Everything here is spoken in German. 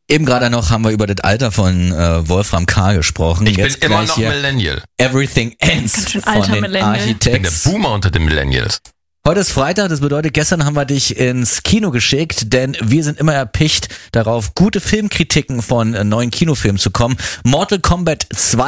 Eben gerade noch haben wir über das Alter von Wolfram K. gesprochen. Ich Jetzt bin immer gleich noch hier Millennial. Everything Ends Ganz schön von alter den Millennial. Ich bin der Architects. Boomer unter den Millennials. Heute ist Freitag, das bedeutet, gestern haben wir dich ins Kino geschickt, denn wir sind immer erpicht darauf, gute Filmkritiken von neuen Kinofilmen zu kommen. Mortal Kombat 2